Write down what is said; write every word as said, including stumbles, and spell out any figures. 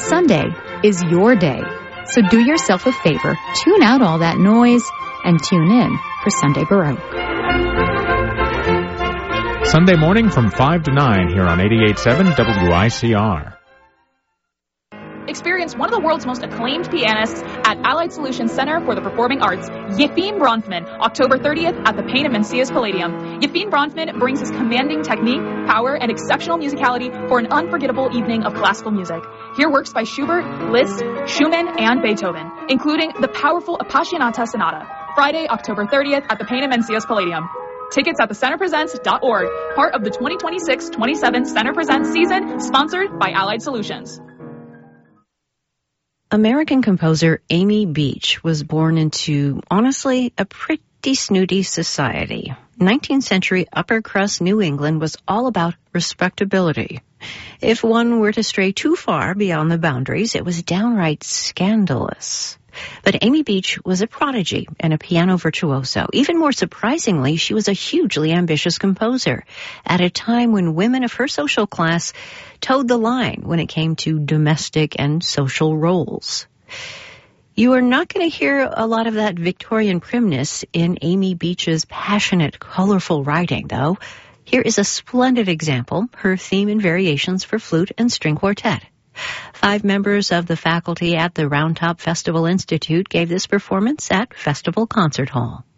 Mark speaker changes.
Speaker 1: Sunday is your day, so do yourself a favor, tune out all that noise, and tune in for Sunday Baroque.
Speaker 2: Sunday morning from five to nine here on eighty-eight point seven W I C R.
Speaker 3: Experience one of the world's most acclaimed pianists at Allied Solutions Center for the Performing Arts, Yefim Bronfman, October thirtieth at the Payne and Mencius Palladium. Yefim Bronfman brings his commanding technique, power, and exceptional musicality for an unforgettable evening of classical music. Hear works by Schubert, Liszt, Schumann, and Beethoven, including the powerful Appassionata Sonata, Friday, October thirtieth at the Payne and Mencius Palladium. Tickets at the center presents dot org, part of the twenty twenty-six twenty-seven Center Presents season, sponsored by Allied Solutions.
Speaker 4: American composer Amy Beach was born into, honestly, a pretty snooty society. nineteenth century upper-crust New England was all about respectability. If one were to stray too far beyond the boundaries, it was downright scandalous. But Amy Beach was a prodigy and a piano virtuoso. Even more surprisingly, she was a hugely ambitious composer at a time when women of her social class towed the line when it came to domestic and social roles. You are not going to hear a lot of that Victorian primness in Amy Beach's passionate, colorful writing, though. Here is a splendid example, her theme and variations for flute and string quartet. Five members of the faculty at the Round Top Festival Institute gave this performance at Festival Concert Hall.